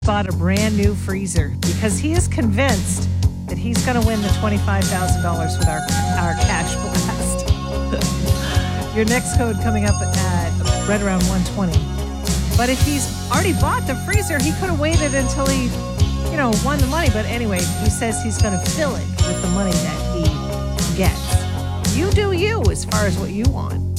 bought a brand new freezer because he is convinced that he's going to win the $25,000 with our cash blast. Your next code coming up at right around 120. But if he's already bought the freezer, he could have waited until he, won the money. But anyway, he says he's going to fill it with the money that he gets. You do you as far as what you want.